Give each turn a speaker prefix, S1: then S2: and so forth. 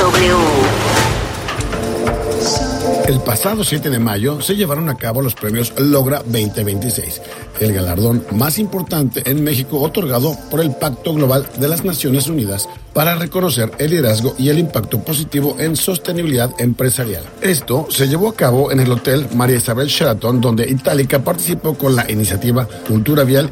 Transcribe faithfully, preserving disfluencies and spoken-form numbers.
S1: W.
S2: El pasado siete de mayo se llevaron a cabo los premios Logra veinte veintiséis, el galardón más importante en México otorgado por el Pacto Global de las Naciones Unidas para reconocer el liderazgo y el impacto positivo en sostenibilidad empresarial. Esto se llevó a cabo en el Hotel María Isabel Sheraton, donde Itálica participó con la iniciativa Cultura Vial